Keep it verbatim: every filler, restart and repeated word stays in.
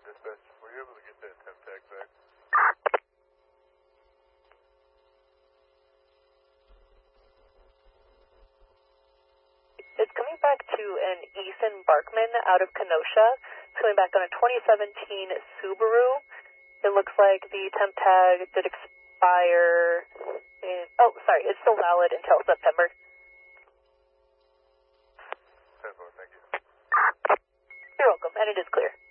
Dispatch, were you able to get that temp tag back? It's coming back to an Ethan Barkman out of Kenosha. It's coming back on a twenty seventeen Subaru. It looks like the temp tag did expire in, oh, sorry, it's still valid until September. ten four, thank you. You're welcome, and it is clear.